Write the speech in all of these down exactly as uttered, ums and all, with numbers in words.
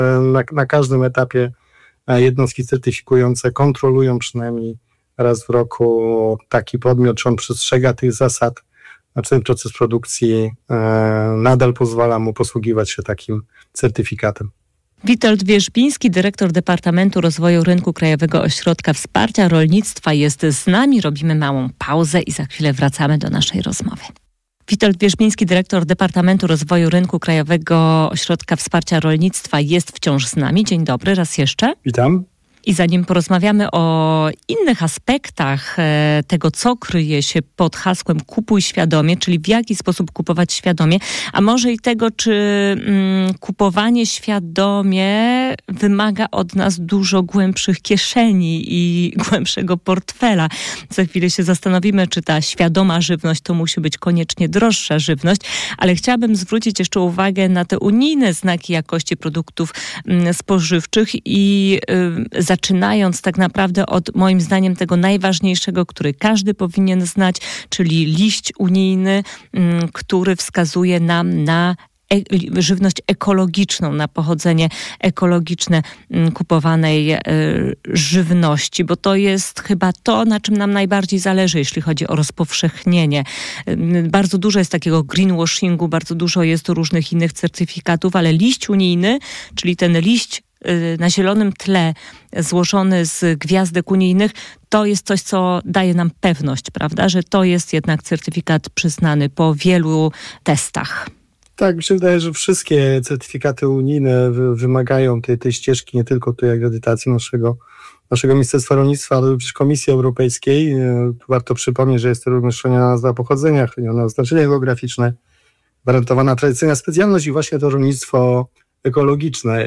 Na, na każdym etapie jednostki certyfikujące kontrolują przynajmniej raz w roku taki podmiot, czy on przestrzega tych zasad, a czy ten proces produkcji nadal pozwala mu posługiwać się takim certyfikatem. Witold Wierzbiński, dyrektor Departamentu Rozwoju Rynku Krajowego Ośrodka Wsparcia Rolnictwa jest z nami. Robimy małą pauzę i za chwilę wracamy do naszej rozmowy. Witold Wierzbiński, dyrektor Departamentu Rozwoju Rynku Krajowego Ośrodka Wsparcia Rolnictwa jest wciąż z nami. Dzień dobry, raz jeszcze. Witam. I zanim porozmawiamy o innych aspektach tego, co kryje się pod hasłem kupuj świadomie, czyli w jaki sposób kupować świadomie, a może i tego, czy mm, kupowanie świadomie wymaga od nas dużo głębszych kieszeni i głębszego portfela. Za chwilę się zastanowimy, czy ta świadoma żywność to musi być koniecznie droższa żywność, ale chciałabym zwrócić jeszcze uwagę na te unijne znaki jakości produktów mm, spożywczych i y, zaczynając tak naprawdę od, moim zdaniem, tego najważniejszego, który każdy powinien znać, czyli liść unijny, m, który wskazuje nam na e- żywność ekologiczną, na pochodzenie ekologiczne m, kupowanej e, żywności, bo to jest chyba to, na czym nam najbardziej zależy, jeśli chodzi o rozpowszechnienie. E, bardzo dużo jest takiego greenwashingu, bardzo dużo jest różnych innych certyfikatów, ale liść unijny, czyli ten liść na zielonym tle złożony z gwiazdek unijnych, to jest coś, co daje nam pewność, prawda, że to jest jednak certyfikat przyznany po wielu testach. Tak, mi się wydaje, że wszystkie certyfikaty unijne wymagają tej, tej ścieżki, nie tylko tej akredytacji naszego, naszego Ministerstwa Rolnictwa, ale również Komisji Europejskiej. Warto przypomnieć, że jest to również chroniona nazwa pochodzenia, chronione oznaczenie geograficzne, gwarantowana tradycyjna specjalność i właśnie to rolnictwo ekologiczne.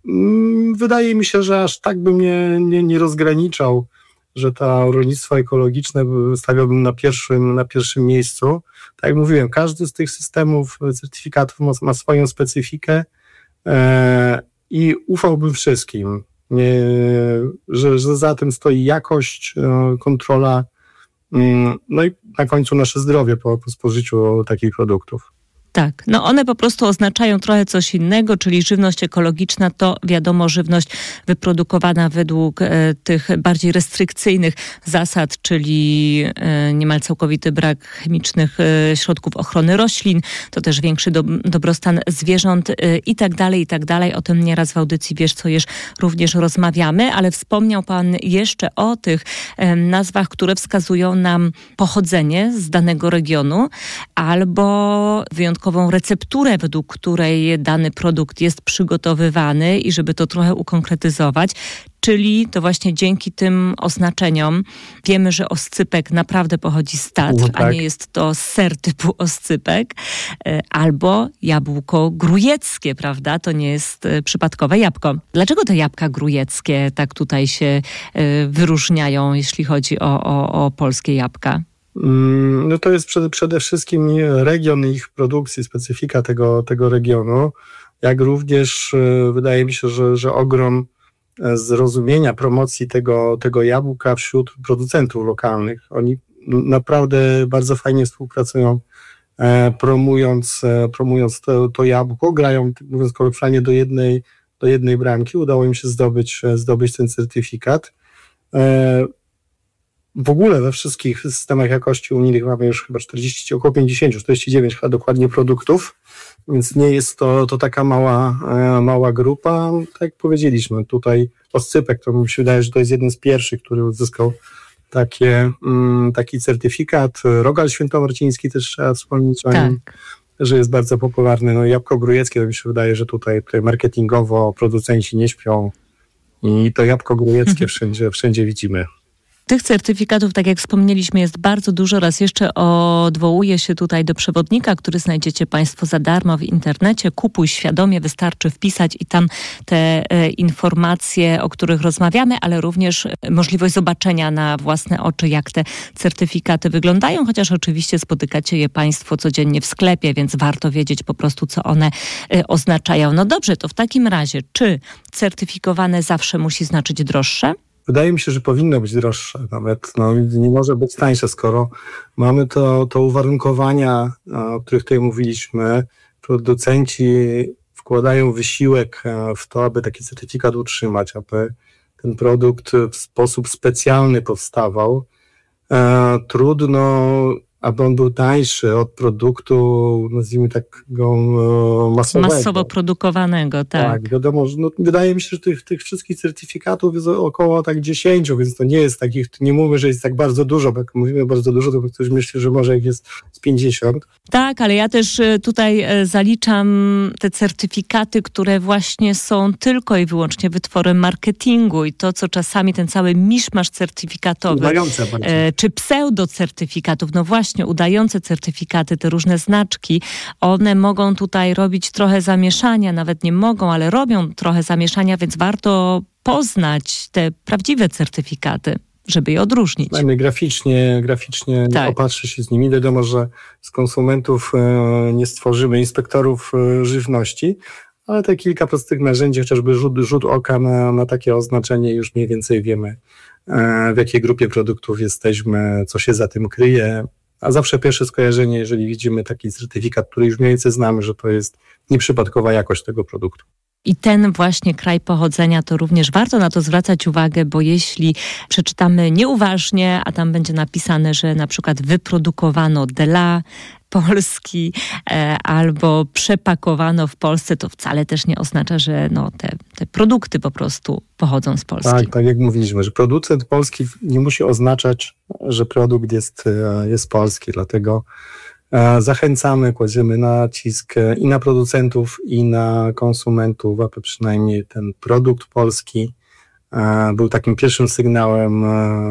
Wydaje mi się, że aż tak bym nie, nie, nie rozgraniczał, że to rolnictwo ekologiczne stawiałbym na pierwszym, na pierwszym miejscu. Tak jak mówiłem, każdy z tych systemów certyfikatów ma, ma swoją specyfikę e, i ufałbym wszystkim, nie, że, że za tym stoi jakość, e, kontrola, mm, no i na końcu nasze zdrowie po, po spożyciu takich produktów. Tak, no one po prostu oznaczają trochę coś innego, czyli żywność ekologiczna to wiadomo żywność wyprodukowana według e, tych bardziej restrykcyjnych zasad, czyli e, niemal całkowity brak chemicznych e, środków ochrony roślin, to też większy do, dobrostan zwierząt e, i tak dalej, i tak dalej. O tym nieraz w audycji Wiesz co jesz również rozmawiamy, ale wspomniał Pan jeszcze o tych e, nazwach, które wskazują nam pochodzenie z danego regionu albo wyjątkowo recepturę, według której dany produkt jest przygotowywany i żeby to trochę ukonkretyzować, czyli to właśnie dzięki tym oznaczeniom wiemy, że oscypek naprawdę pochodzi z Tatr, no tak, a nie jest to ser typu oscypek, albo jabłko grujeckie, prawda? To nie jest przypadkowe jabłko. Dlaczego te jabłka grujeckie tak tutaj się wyróżniają, jeśli chodzi o, o, o polskie jabłka? No to jest przede, przede wszystkim region ich produkcji, specyfika tego, tego regionu, jak również wydaje mi się, że, że ogrom zrozumienia promocji tego, tego jabłka wśród producentów lokalnych. Oni naprawdę bardzo fajnie współpracują, promując, promując to, to jabłko, grają, mówiąc kolokwialnie, do jednej, do jednej bramki. Udało im się zdobyć, zdobyć ten certyfikat. W ogóle we wszystkich systemach jakości unijnych mamy już chyba czterdzieści, około pięćdziesiąt, czterdzieści dziewięć chyba dokładnie produktów, więc nie jest to, to taka mała, mała grupa. Tak jak powiedzieliśmy, tutaj oscypek, to mi się wydaje, że to jest jeden z pierwszych, który uzyskał takie, taki certyfikat. Rogal świętomarciński też trzeba wspomnieć o nim, tak, że jest bardzo popularny. No jabłko grujeckie, to mi się wydaje, że tutaj, tutaj marketingowo producenci nie śpią i to jabłko grujeckie wszędzie, wszędzie widzimy. Tych certyfikatów, tak jak wspomnieliśmy, jest bardzo dużo. Raz jeszcze odwołuję się tutaj do przewodnika, który znajdziecie Państwo za darmo w internecie. Kupuj świadomie, wystarczy wpisać i tam te e, informacje, o których rozmawiamy, ale również możliwość zobaczenia na własne oczy, jak te certyfikaty wyglądają, chociaż oczywiście spotykacie je Państwo codziennie w sklepie, więc warto wiedzieć po prostu, co one e, oznaczają. No dobrze, to w takim razie, czy certyfikowane zawsze musi znaczyć droższe? Wydaje mi się, że powinno być droższe nawet, no, nie może być tańsze, skoro mamy to, to uwarunkowania, o których tutaj mówiliśmy. Producenci wkładają wysiłek w to, aby taki certyfikat utrzymać, aby ten produkt w sposób specjalny powstawał. Trudno, aby on był tańszy od produktu, nazwijmy tak go masowego. Masowo produkowanego, tak. Tak, wiadomo, że no, wydaje mi się, że tych, tych wszystkich certyfikatów jest około tak dziesięciu, więc to nie jest takich, nie mówię, że jest tak bardzo dużo, bo jak mówimy bardzo dużo, to ktoś myśli, że może ich jest z pięćdziesiąt. Tak, ale ja też tutaj zaliczam te certyfikaty, które właśnie są tylko i wyłącznie wytworem marketingu i to, co czasami ten cały miszmasz certyfikatowy, udające e, czy pseudocertyfikatów, no właśnie, udające certyfikaty, te różne znaczki, one mogą tutaj robić trochę zamieszania, nawet nie mogą, ale robią trochę zamieszania, więc warto poznać te prawdziwe certyfikaty, żeby je odróżnić. Najmniej graficznie, graficznie tak. Opatrzy się z nimi. Wiadomo, że z konsumentów nie stworzymy inspektorów żywności, ale te kilka prostych narzędzi, chociażby rzut, rzut oka na, na takie oznaczenie, już mniej więcej wiemy, w jakiej grupie produktów jesteśmy, co się za tym kryje. A zawsze pierwsze skojarzenie, jeżeli widzimy taki certyfikat, który już mniej więcej znamy, że to jest nieprzypadkowa jakość tego produktu. I ten właśnie kraj pochodzenia, to również warto na to zwracać uwagę, bo jeśli przeczytamy nieuważnie, a tam będzie napisane, że na przykład wyprodukowano dla Polski e, albo przepakowano w Polsce, to wcale też nie oznacza, że no, te, te produkty po prostu pochodzą z Polski. Tak, tak jak mówiliśmy, że producent polski nie musi oznaczać, że produkt jest, jest polski, dlatego zachęcamy, kładziemy nacisk i na producentów, i na konsumentów, aby przynajmniej ten produkt polski był takim pierwszym sygnałem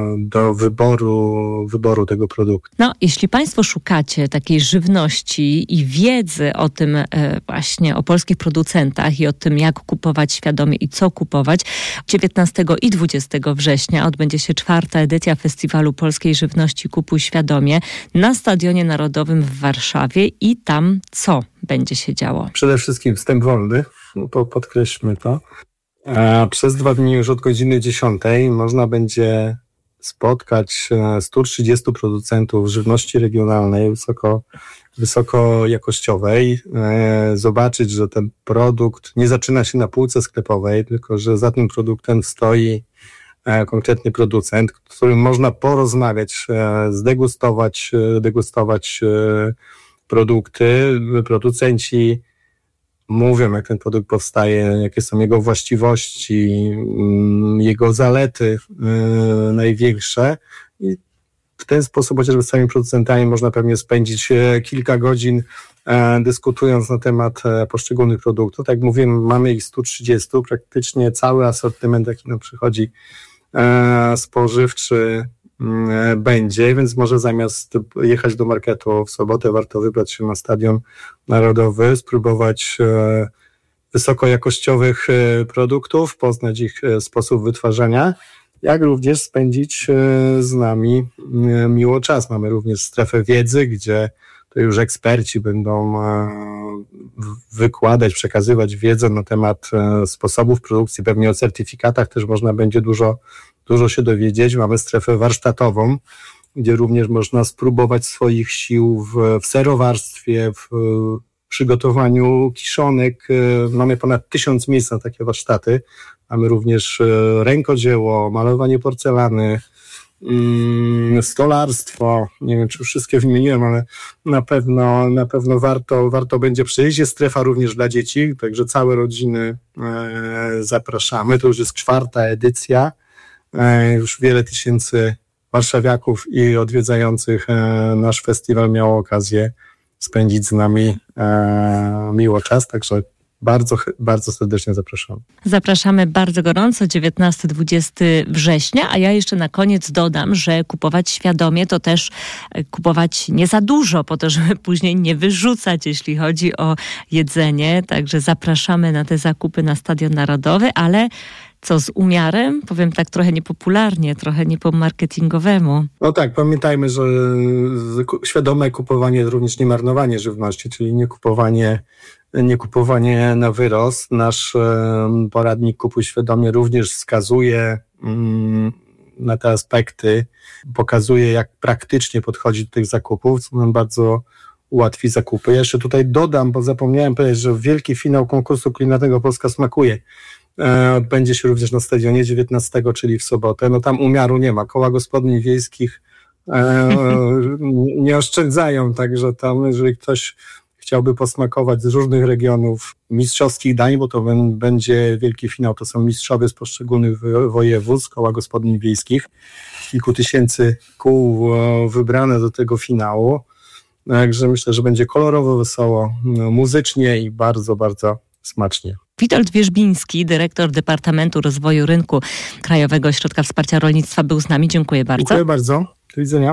do wyboru, wyboru tego produktu. No, jeśli Państwo szukacie takiej żywności i wiedzy o tym właśnie, o polskich producentach i o tym, jak kupować świadomie i co kupować, dziewiętnastego i dwudziestego września odbędzie się czwarta edycja Festiwalu Polskiej Żywności Kupuj Świadomie na Stadionie Narodowym w Warszawie i tam co będzie się działo? Przede wszystkim wstęp wolny, podkreślmy to. Przez dwa dni już od godziny dziesiątej można będzie spotkać stu trzydziestu producentów żywności regionalnej wysoko, wysokojakościowej, zobaczyć, że ten produkt nie zaczyna się na półce sklepowej, tylko że za tym produktem stoi konkretny producent, z którym można porozmawiać, zdegustować, degustować produkty. Producenci mówią, jak ten produkt powstaje, jakie są jego właściwości, jego zalety największe i w ten sposób chociażby z samymi producentami można pewnie spędzić kilka godzin dyskutując na temat poszczególnych produktów. Tak jak mówiłem, mamy ich stu trzydziestu, praktycznie cały asortyment, jaki nam przychodzi spożywczy będzie, więc może zamiast jechać do marketu w sobotę warto wybrać się na Stadion Narodowy, spróbować wysokojakościowych produktów, poznać ich sposób wytwarzania, jak również spędzić z nami miło czas. Mamy również strefę wiedzy, gdzie to już eksperci będą wykładać, przekazywać wiedzę na temat sposobów produkcji, pewnie o certyfikatach też można będzie dużo Dużo się dowiedzieć. Mamy strefę warsztatową, gdzie również można spróbować swoich sił w, w serowarstwie, w przygotowaniu kiszonek. Mamy ponad tysiąc miejsc na takie warsztaty. Mamy również rękodzieło, malowanie porcelany, stolarstwo. Nie wiem, czy wszystkie wymieniłem, ale na pewno, na pewno warto, warto będzie przyjść. Jest strefa również dla dzieci, także całe rodziny zapraszamy. To już jest czwarta edycja. Już wiele tysięcy warszawiaków i odwiedzających nasz festiwal miało okazję spędzić z nami miło czas, także bardzo, bardzo serdecznie zapraszamy. Zapraszamy bardzo gorąco, dziewiętnastego do dwudziestego września, a ja jeszcze na koniec dodam, że kupować świadomie to też kupować nie za dużo, po to, żeby później nie wyrzucać, jeśli chodzi o jedzenie, także zapraszamy na te zakupy na Stadion Narodowy, ale co z umiarem? Powiem tak trochę niepopularnie, trochę nie po marketingowemu. No tak, pamiętajmy, że świadome kupowanie to również nie marnowanie żywności, czyli nie kupowanie, nie kupowanie na wyrost. Nasz poradnik Kupuj Świadomie również wskazuje na te aspekty, pokazuje, jak praktycznie podchodzić do tych zakupów, co nam bardzo ułatwi zakupy. Ja jeszcze tutaj dodam, bo zapomniałem powiedzieć, że wielki finał konkursu kulinarnego Polska smakuje odbędzie się również na stadionie dziewiętnastego, czyli w sobotę. No tam umiaru nie ma. Koła gospodyń wiejskich e, nie oszczędzają, także tam, jeżeli ktoś chciałby posmakować z różnych regionów mistrzowskich dań, bo to b- będzie wielki finał, to są mistrzowie z poszczególnych województw, koła gospodyń wiejskich. Kilku tysięcy kół e, wybrane do tego finału. Także myślę, że będzie kolorowo, wesoło, no, muzycznie i bardzo, bardzo smacznie. Witold Wierzbiński, dyrektor Departamentu Rozwoju Rynku Krajowego Ośrodka Wsparcia Rolnictwa, był z nami. Dziękuję bardzo. Dziękuję bardzo. Do widzenia.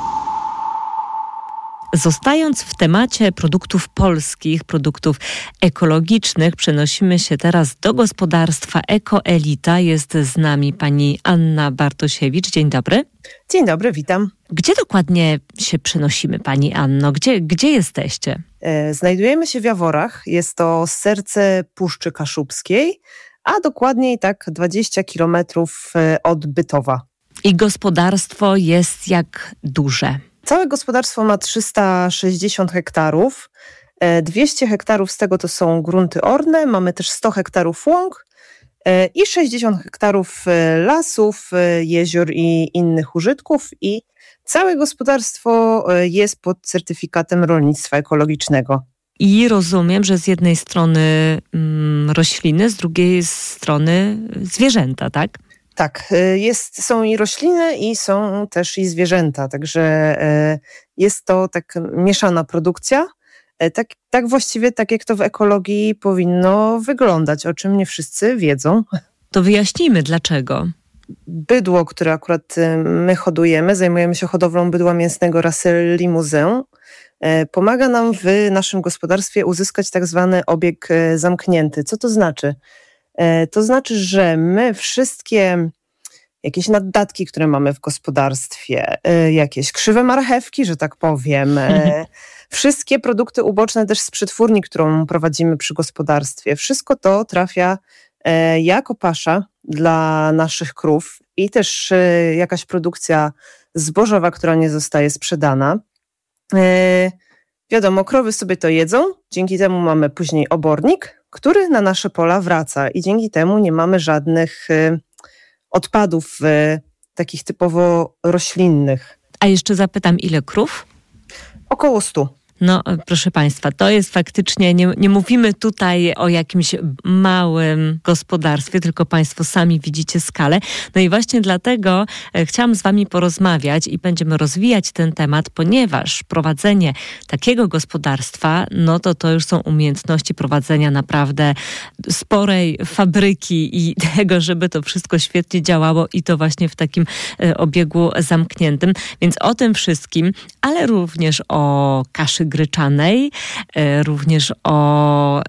Zostając w temacie produktów polskich, produktów ekologicznych, przenosimy się teraz do gospodarstwa Ekoelita. Jest z nami pani Anna Bartosiewicz. Dzień dobry. Dzień dobry, witam. Gdzie dokładnie się przenosimy, pani Anno? Gdzie, gdzie jesteście? Znajdujemy się w Jaworach. Jest to serce Puszczy Kaszubskiej, a dokładniej tak dwadzieścia kilometrów od Bytowa. I gospodarstwo jest jak duże? Całe gospodarstwo ma trzysta sześćdziesiąt hektarów. dwieście hektarów z tego to są grunty orne. Mamy też sto hektarów łąk i sześćdziesiąt hektarów lasów, jezior i innych użytków. I całe gospodarstwo jest pod certyfikatem rolnictwa ekologicznego. I rozumiem, że z jednej strony mm, rośliny, z drugiej strony zwierzęta, tak? Tak, jest, są i rośliny i są też i zwierzęta, także jest to tak mieszana produkcja, tak, tak właściwie tak jak to w ekologii powinno wyglądać, o czym nie wszyscy wiedzą. To wyjaśnijmy dlaczego. Bydło, które akurat my hodujemy, zajmujemy się hodowlą bydła mięsnego rasy Limousin, pomaga nam w naszym gospodarstwie uzyskać tak zwany obieg zamknięty. Co to znaczy? To znaczy, że my wszystkie jakieś naddatki, które mamy w gospodarstwie, jakieś krzywe marchewki, że tak powiem, wszystkie produkty uboczne też z przetwórni, którą prowadzimy przy gospodarstwie, wszystko to trafia jako pasza dla naszych krów i też jakaś produkcja zbożowa, która nie zostaje sprzedana. Wiadomo, krowy sobie to jedzą, dzięki temu mamy później obornik, który na nasze pola wraca i dzięki temu nie mamy żadnych y, odpadów y, takich typowo roślinnych. A jeszcze zapytam, ile krów? Około stu. No, proszę państwa, to jest faktycznie, nie, nie mówimy tutaj o jakimś małym gospodarstwie, tylko państwo sami widzicie skalę. No i właśnie dlatego e, chciałam z wami porozmawiać i będziemy rozwijać ten temat, ponieważ prowadzenie takiego gospodarstwa, no to to już są umiejętności prowadzenia naprawdę sporej fabryki i tego, żeby to wszystko świetnie działało i to właśnie w takim e, obiegu zamkniętym. Więc o tym wszystkim, ale również o kaszy gryczanej, również o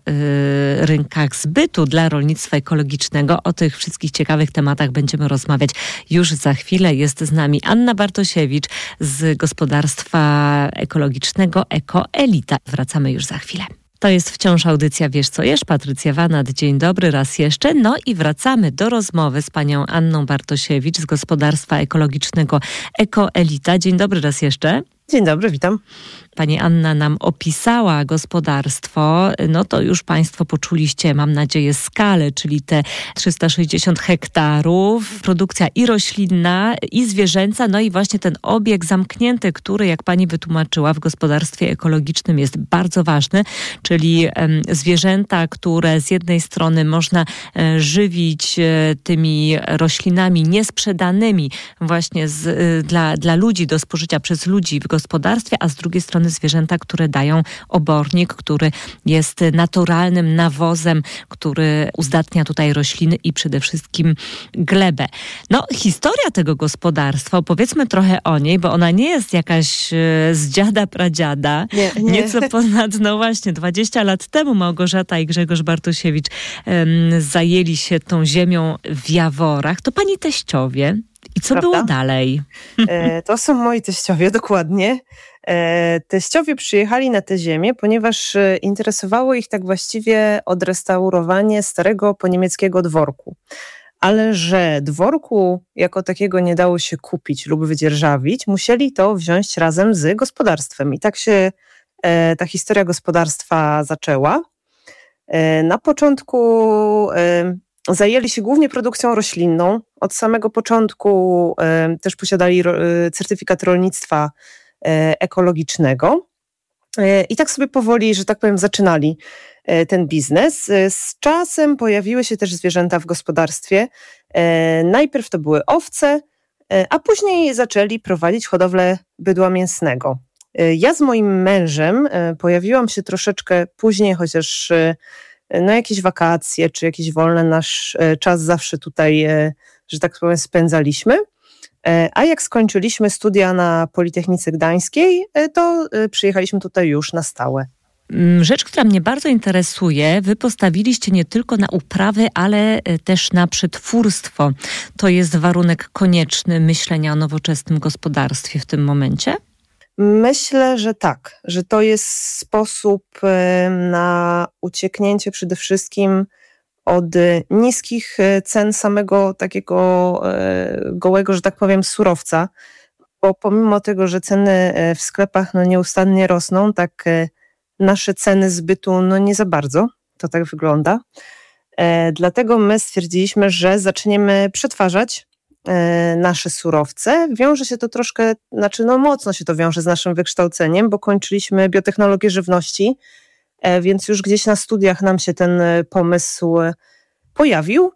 rynkach zbytu dla rolnictwa ekologicznego. O tych wszystkich ciekawych tematach będziemy rozmawiać już za chwilę. Jest z nami Anna Bartosiewicz z gospodarstwa ekologicznego Ekoelita. Wracamy już za chwilę. To jest wciąż audycja Wiesz co jesz? Patrycja Wanat, dzień dobry raz jeszcze. No i wracamy do rozmowy z panią Anną Bartosiewicz z gospodarstwa ekologicznego Ekoelita. Dzień dobry raz jeszcze. Dzień dobry, witam. Pani Anna nam opisała gospodarstwo, no to już państwo poczuliście, mam nadzieję, skalę, czyli te trzysta sześćdziesiąt hektarów, produkcja i roślinna, i zwierzęca, no i właśnie ten obieg zamknięty, który, jak pani wytłumaczyła, w gospodarstwie ekologicznym jest bardzo ważny, czyli um, zwierzęta, które z jednej strony można e, żywić e, tymi roślinami niesprzedanymi właśnie z, e, dla, dla ludzi, do spożycia przez ludzi w gospodarstwie, a z drugiej strony zwierzęta, które dają obornik, który jest naturalnym nawozem, który uzdatnia tutaj rośliny i przede wszystkim glebę. No, historia tego gospodarstwa, opowiedzmy trochę o niej, bo ona nie jest jakaś z dziada pradziada. Nie, nie. Nieco ponad, no właśnie, dwadzieścia lat temu Małgorzata i Grzegorz Bartosiewicz um, zajęli się tą ziemią w Jaworach. To pani teściowie. I co Prawda? było dalej? E, to są moi teściowie, dokładnie. E, teściowie przyjechali na tę ziemię, ponieważ e, interesowało ich tak właściwie odrestaurowanie starego poniemieckiego dworku. Ale że dworku jako takiego nie dało się kupić lub wydzierżawić, musieli to wziąć razem z gospodarstwem. I tak się ta historia gospodarstwa zaczęła. Na początku zajęli się głównie produkcją roślinną. Od samego początku też posiadali certyfikat rolnictwa ekologicznego. I tak sobie powoli, że tak powiem, zaczynali ten biznes. Z czasem pojawiły się też zwierzęta w gospodarstwie. Najpierw to były owce, a później zaczęli prowadzić hodowlę bydła mięsnego. Ja z moim mężem pojawiłam się troszeczkę później, chociaż no jakieś wakacje czy jakiś wolny nasz czas zawsze tutaj, że tak powiem, spędzaliśmy. A jak skończyliśmy studia na Politechnice Gdańskiej, to przyjechaliśmy tutaj już na stałe. Rzecz, która mnie bardzo interesuje, wy postawiliście nie tylko na uprawy, ale też na przetwórstwo. To jest warunek konieczny myślenia o nowoczesnym gospodarstwie w tym momencie? Myślę, że tak, że to jest sposób na ucieknięcie przede wszystkim od niskich cen samego takiego gołego, że tak powiem, surowca, bo pomimo tego, że ceny w sklepach no nieustannie rosną, tak nasze ceny zbytu no nie za bardzo, to tak wygląda. Dlatego my stwierdziliśmy, że zaczniemy przetwarzać nasze surowce. Wiąże się to troszkę, znaczy no mocno się to wiąże z naszym wykształceniem, bo kończyliśmy biotechnologię żywności, więc już gdzieś na studiach nam się ten pomysł pojawił.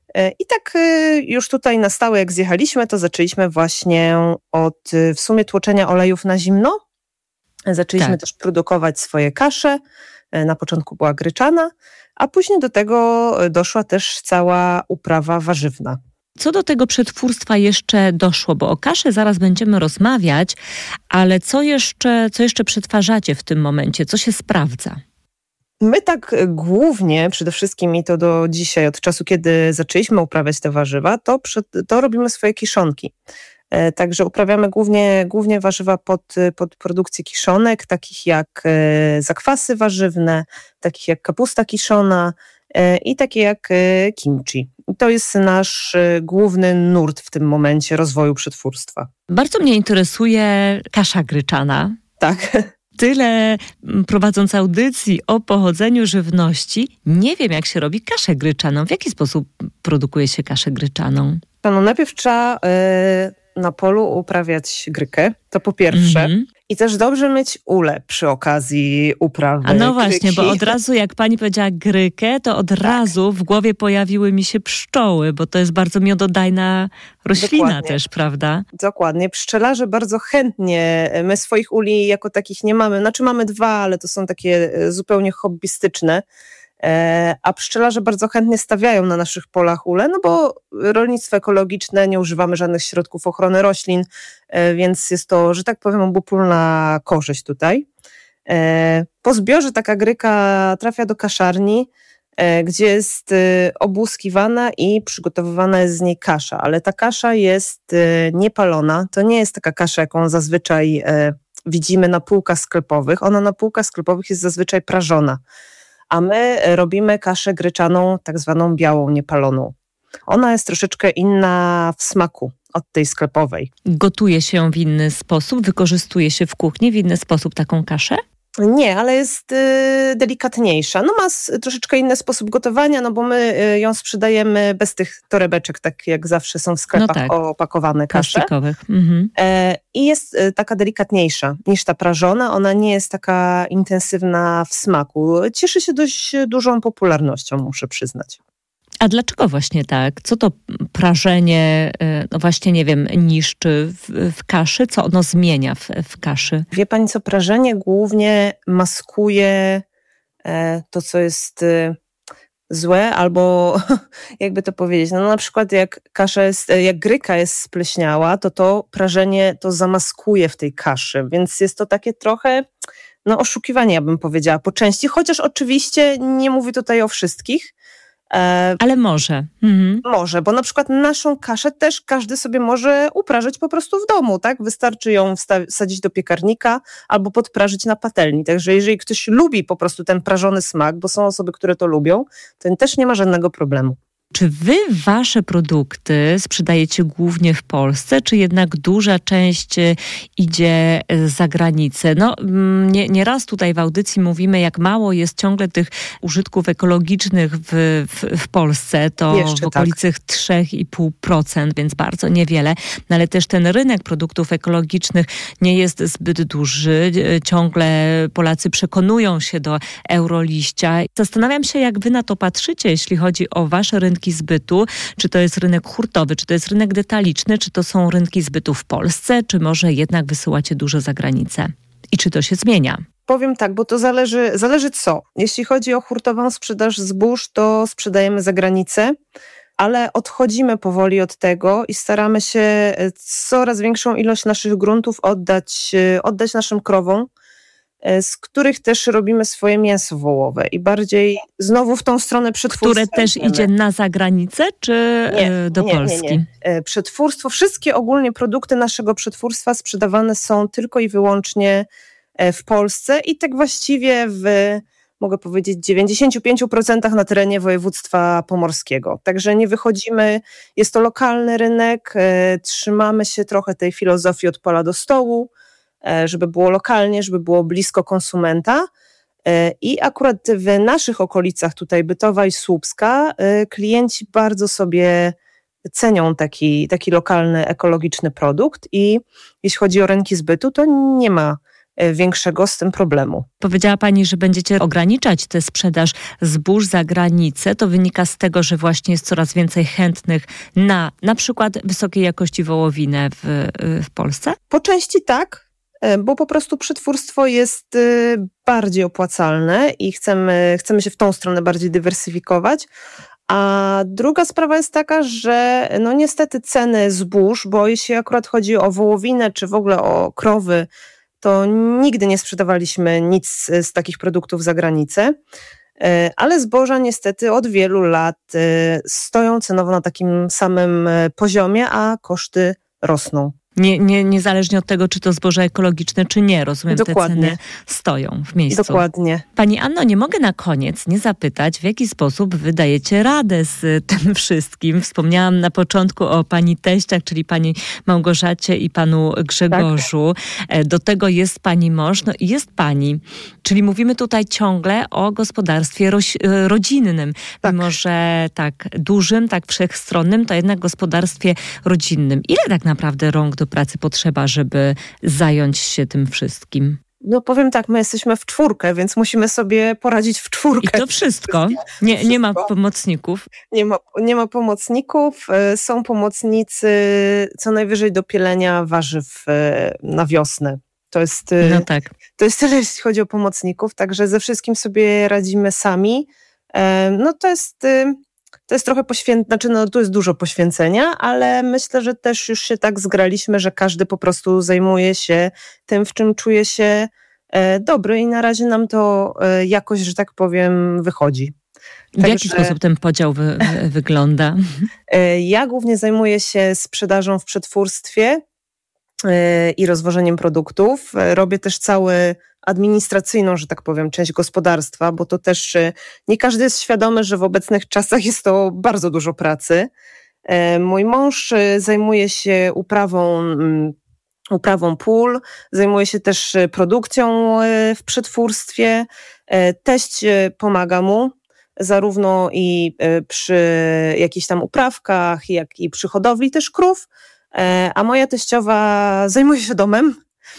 I tak już tutaj na stałe jak zjechaliśmy, to zaczęliśmy właśnie od w sumie tłoczenia olejów na zimno. Zaczęliśmy tak. też produkować swoje kasze. Na początku była gryczana, a później do tego doszła też cała uprawa warzywna. Co do tego przetwórstwa jeszcze doszło, bo o kaszy zaraz będziemy rozmawiać, ale co jeszcze, co jeszcze przetwarzacie w tym momencie? Co się sprawdza? My tak głównie, przede wszystkim i to do dzisiaj, od czasu, kiedy zaczęliśmy uprawiać te warzywa, to, przed, to robimy swoje kiszonki. E, także uprawiamy głównie, głównie warzywa pod, pod produkcję kiszonek, takich jak e, zakwasy warzywne, takich jak kapusta kiszona e, i takie jak e, kimchi. I to jest nasz e, główny nurt w tym momencie rozwoju przetwórstwa. Bardzo mnie interesuje kasza gryczana. Tak. Tyle prowadząc audycji o pochodzeniu żywności, nie wiem jak się robi kaszę gryczaną. W jaki sposób produkuje się kaszę gryczaną? No najpierw trzeba y, na polu uprawiać grykę, to po pierwsze. Mm-hmm. I też dobrze mieć ule przy okazji uprawy A no właśnie, gryki. Bo od razu jak pani powiedziała grykę, to od tak. razu w głowie pojawiły mi się pszczoły, bo to jest bardzo miododajna roślina Dokładnie. też, prawda? Dokładnie. Pszczelarze bardzo chętnie, my swoich uli jako takich nie mamy, znaczy mamy dwa, ale to są takie zupełnie hobbystyczne, a pszczelarze bardzo chętnie stawiają na naszych polach ule, no bo rolnictwo ekologiczne, nie używamy żadnych środków ochrony roślin, więc jest to, że tak powiem, obopólna korzyść tutaj. Po zbiorze taka gryka trafia do kaszarni, gdzie jest obłuskiwana i przygotowywana jest z niej kasza, ale ta kasza jest niepalona, to nie jest taka kasza, jaką zazwyczaj widzimy na półkach sklepowych, ona na półkach sklepowych jest zazwyczaj prażona. A my robimy kaszę gryczaną, tak zwaną białą, niepaloną. Ona jest troszeczkę inna w smaku od tej sklepowej. Gotuje się w inny sposób? Wykorzystuje się w kuchni w inny sposób taką kaszę? Nie, ale jest y, delikatniejsza. No ma s, troszeczkę inny sposób gotowania, no bo my y, ją sprzedajemy bez tych torebeczek, tak jak zawsze są w sklepach no tak. opakowane kasze. Plastikowych. Mhm. E, I jest y, taka delikatniejsza niż ta prażona. Ona nie jest taka intensywna w smaku. Cieszy się dość dużą popularnością, muszę przyznać. A dlaczego właśnie tak? Co to prażenie, no właśnie nie wiem, niszczy w, w kaszy? Co ono zmienia w, w kaszy? Wie pani co, prażenie głównie maskuje e, to, co jest e, złe, albo jakby to powiedzieć, no na przykład jak kasza jest, jak gryka jest spleśniała, to to prażenie to zamaskuje w tej kaszy, więc jest to takie trochę no oszukiwanie, ja bym powiedziała, po części, chociaż oczywiście nie mówię tutaj o wszystkich, ale może. Mhm. Może, bo na przykład naszą kaszę też każdy sobie może uprażyć po prostu w domu, tak? Wystarczy ją wsta- wsadzić do piekarnika albo podprażyć na patelni. Także jeżeli ktoś lubi po prostu ten prażony smak, bo są osoby, które to lubią, to też nie ma żadnego problemu. Czy wy wasze produkty sprzedajecie głównie w Polsce, czy jednak duża część idzie za granicę? No, nie, nie raz tutaj w audycji mówimy, jak mało jest ciągle tych użytków ekologicznych w, w, w Polsce. To Jeszcze w okolicy tak. trzy i pół procent, więc bardzo niewiele. No, ale też ten rynek produktów ekologicznych nie jest zbyt duży. Ciągle Polacy przekonują się do Euroliścia. Zastanawiam się, jak wy na to patrzycie, jeśli chodzi o wasze rynki zbytu. Czy to jest rynek hurtowy, czy to jest rynek detaliczny, czy to są rynki zbytu w Polsce, czy może jednak wysyłacie dużo za granicę? I czy to się zmienia? Powiem tak, bo to zależy, zależy co. Jeśli chodzi o hurtową sprzedaż zbóż, to sprzedajemy za granicę, ale odchodzimy powoli od tego i staramy się coraz większą ilość naszych gruntów oddać, oddać naszym krowom, z których też robimy swoje mięso wołowe i bardziej znowu w tą stronę przetwórstwa. Które też idziemy. Idzie na zagranicę, czy nie, do nie, Polski? Nie, nie. Przetwórstwo, wszystkie ogólnie produkty naszego przetwórstwa sprzedawane są tylko i wyłącznie w Polsce i tak właściwie w, mogę powiedzieć, dziewięćdziesiąt pięć procent na terenie województwa pomorskiego. Także nie wychodzimy, jest to lokalny rynek, trzymamy się trochę tej filozofii od pola do stołu, żeby było lokalnie, żeby było blisko konsumenta. I akurat w naszych okolicach, tutaj Bytowa i Słupska, klienci bardzo sobie cenią taki, taki lokalny, ekologiczny produkt i jeśli chodzi o rynki zbytu, to nie ma większego z tym problemu. Powiedziała Pani, że będziecie ograniczać tę sprzedaż zbóż za granicę. To wynika z tego, że właśnie jest coraz więcej chętnych na na przykład wysokiej jakości wołowinę w, w Polsce? Po części tak, bo po prostu przetwórstwo jest bardziej opłacalne i chcemy, chcemy się w tą stronę bardziej dywersyfikować. A druga sprawa jest taka, że no niestety ceny zbóż, bo jeśli akurat chodzi o wołowinę czy w ogóle o krowy, to nigdy nie sprzedawaliśmy nic z takich produktów za granicę, ale zboża niestety od wielu lat stoją cenowo na takim samym poziomie, a koszty rosną. Nie, nie, niezależnie od tego, czy to zboże ekologiczne, czy nie. Rozumiem, Dokładnie. Te ceny stoją w miejscu. Dokładnie. Pani Anno, nie mogę na koniec nie zapytać, w jaki sposób wy dajecie radę z tym wszystkim. Wspomniałam na początku o pani teściach, czyli pani Małgorzacie i panu Grzegorzu. Tak. Do tego jest pani mąż, no i jest pani. Czyli mówimy tutaj ciągle o gospodarstwie roś, rodzinnym. Tak. Mimo, że tak dużym, tak wszechstronnym, to jednak gospodarstwie rodzinnym. Ile tak naprawdę rąk do pracy potrzeba, żeby zająć się tym wszystkim? No powiem tak, my jesteśmy w czwórkę, więc musimy sobie poradzić w czwórkę. I to wszystko? Nie, wszystko. Nie ma pomocników? Nie ma, nie ma pomocników. Są pomocnicy co najwyżej do pielenia warzyw na wiosnę. To jest, no tak. To jest tyle, jeśli chodzi o pomocników, także ze wszystkim sobie radzimy sami. No to jest... To jest trochę poświęcenia, znaczy no tu jest dużo poświęcenia, ale myślę, że też już się tak zgraliśmy, że każdy po prostu zajmuje się tym, w czym czuje się e, dobry i na razie nam to e, jakoś, że tak powiem, wychodzi. W Także, jaki sposób ten podział wy, wy, wygląda? E, ja głównie zajmuję się sprzedażą w przetwórstwie e, i rozwożeniem produktów. E, robię też cały administracyjną, że tak powiem, część gospodarstwa, bo to też nie każdy jest świadomy, że w obecnych czasach jest to bardzo dużo pracy. Mój mąż zajmuje się uprawą, uprawą pól, zajmuje się też produkcją w przetwórstwie. Teść pomaga mu zarówno i przy jakichś tam uprawkach, jak i przy hodowli też krów, a moja teściowa zajmuje się domem.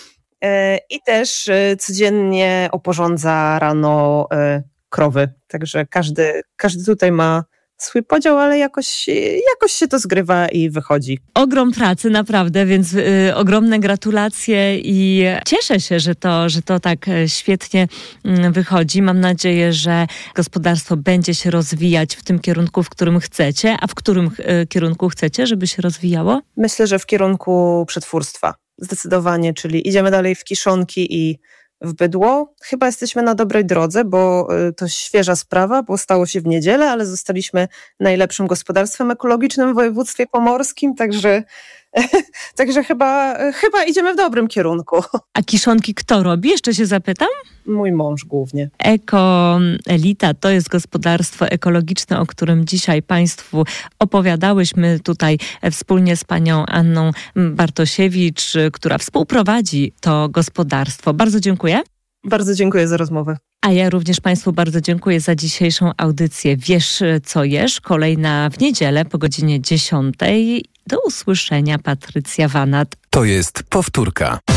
I też codziennie oporządza rano krowy. Także każdy, każdy tutaj ma swój podział, ale jakoś, jakoś się to zgrywa i wychodzi. Ogrom pracy naprawdę, więc y, ogromne gratulacje i cieszę się, że to, że to tak świetnie y, wychodzi. Mam nadzieję, że gospodarstwo będzie się rozwijać w tym kierunku, w którym chcecie. A w którym y, kierunku chcecie, żeby się rozwijało? Myślę, że w kierunku przetwórstwa. Zdecydowanie, czyli idziemy dalej w kiszonki i w bydło. Chyba jesteśmy na dobrej drodze, bo to świeża sprawa, bo stało się w niedzielę, ale zostaliśmy najlepszym gospodarstwem ekologicznym w województwie pomorskim, także Także chyba, chyba idziemy w dobrym kierunku. A kiszonki kto robi? Jeszcze się zapytam? Mój mąż głównie. Ekoelita to jest gospodarstwo ekologiczne, o którym dzisiaj Państwu opowiadałyśmy tutaj wspólnie z panią Anną Bartosiewicz, która współprowadzi to gospodarstwo. Bardzo dziękuję. Bardzo dziękuję za rozmowę. A ja również Państwu bardzo dziękuję za dzisiejszą audycję Wiesz co jesz? Kolejna w niedzielę po godzinie dziesiątej. Do usłyszenia, Patrycja Wanat. To jest powtórka.